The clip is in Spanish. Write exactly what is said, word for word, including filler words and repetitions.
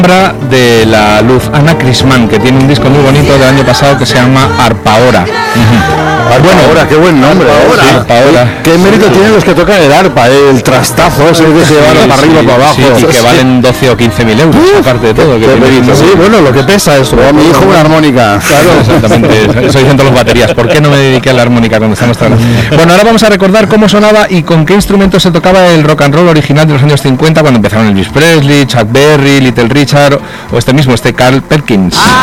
de la luz, Ana Crisman, que tiene un disco muy bonito del año pasado que se llama Arpaora. Uh-huh. Arpaora, qué buen nombre. Arpaora. Sí, Arpaora. ¿Qué mérito sí. tienen los que tocan el arpa, el trastazo ese que se llevan sí, para arriba, sí, para abajo? Sí, y que valen doce o quince mil euros, uh, aparte de todo. Que mérito, sí, bueno, lo que pesa eso. A mi hijo una armónica. Claro, exactamente. Eso dicen todas las baterías. ¿Por qué no me dediqué a la armónica cuando estamos trabajando? Bueno, ahora vamos a recordar cómo sonaba y con qué instrumentos se tocaba el rock and roll original de los años cincuenta, cuando empezaron Elvis Presley, Chuck Berry, Little Richard o este mismo, este Carl Perkins.